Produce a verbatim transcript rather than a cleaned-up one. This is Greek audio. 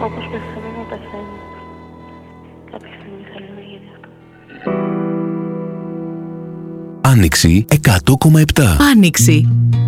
Όπως πεθαίνω να πεθαίνω. Κάποια στιγμή θέλω να γίνει αυτό. Άνοιξη εκατό κόμμα επτά. Άνοιξη.